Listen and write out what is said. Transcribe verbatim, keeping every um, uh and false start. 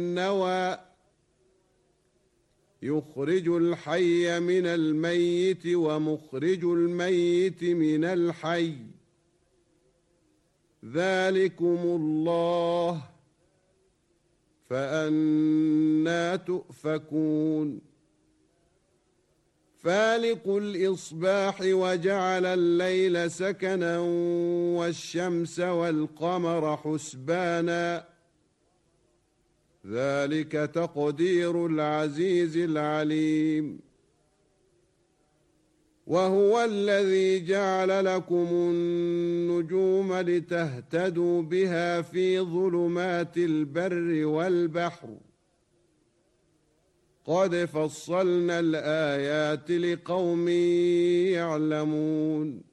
النوى يخرج الحي من الميت ومخرج الميت من الحي ذلكم الله فأنى تؤفكون فالق الإصباح وجعل الليل سكنا والشمس والقمر حسبانا ذلك تقدير العزيز العليم وهو الذي جعل لكم النجوم لتهتدوا بها في ظلمات البر والبحر قد فصلنا الآيات لقوم يعلمون